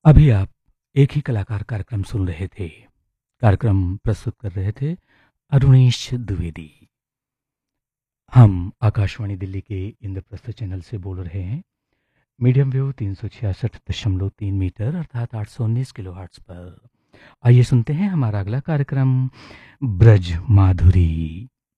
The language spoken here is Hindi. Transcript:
अभी आप एक ही कलाकार कार्यक्रम सुन रहे थे। कार्यक्रम प्रस्तुत कर रहे थे अरुणेश द्विवेदी। हम आकाशवाणी दिल्ली के इंद्रप्रस्थ चैनल से बोल रहे हैं। मीडियम वेव 366.3 मीटर अर्थात 819 किलोहर्ट्ज पर। आइए सुनते हैं हमारा अगला कार्यक्रम ब्रज माधुरी।